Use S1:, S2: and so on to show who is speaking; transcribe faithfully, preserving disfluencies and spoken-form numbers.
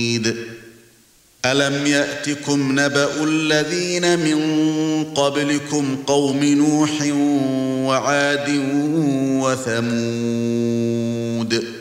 S1: أَلَمْ يَأْتِكُمْ نَبَأُ الَّذِينَ مِنْ قَبْلِكُمْ قَوْمِ نُوحٍ وَعَادٍ وَثَمُودَ